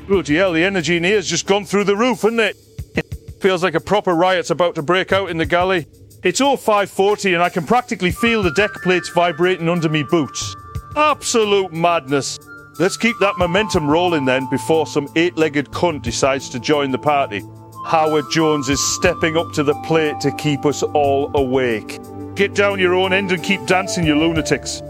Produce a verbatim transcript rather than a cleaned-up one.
Bloody hell, the energy in here's just gone through the roof, hasn't it? Feels like a proper riot's about to break out in the galley. It's oh five forty and I can practically feel the deck plates vibrating under me boots. Absolute madness. Let's keep that momentum rolling then before some eight-legged cunt decides to join the party. Howard Jones is stepping up to the plate to keep us all awake. Get down your own end and keep dancing, you lunatics.